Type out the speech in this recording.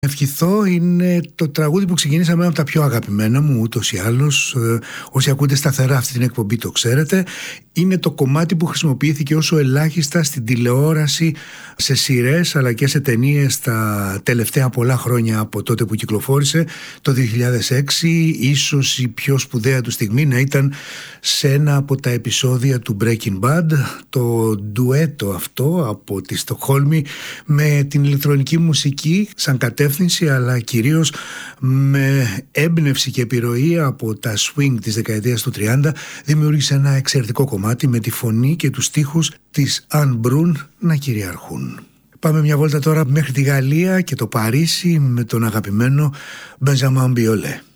Ευχηθώ είναι το τραγούδι που ξεκινήσαμε από τα πιο αγαπημένα μου, ούτως ή άλλως. Όσοι ακούτε σταθερά αυτή την εκπομπή το ξέρετε. Είναι το κομμάτι που χρησιμοποιήθηκε όσο ελάχιστα στην τηλεόραση, σε σειρές αλλά και σε ταινίες τα τελευταία πολλά χρόνια από τότε που κυκλοφόρησε το 2006. Ίσως η πιο σπουδαία του στιγμή να ήταν σε ένα από τα επεισόδια του Breaking Bad, το ντουέτο αυτό από τη Στοκχόλμη με την ηλεκτρονική μουσική σαν κατεύθυνση, αλλά κυρίως με έμπνευση και επιρροή από τα swing της δεκαετίας του 30, δημιούργησε ένα εξαιρετικό κομμάτι με τη φωνή και τους στίχους της Αν Μπρουν να κυριαρχούν. Πάμε μια βόλτα τώρα μέχρι τη Γαλλία και το Παρίσι με τον αγαπημένο Μπενζαμάν Μπιολέ.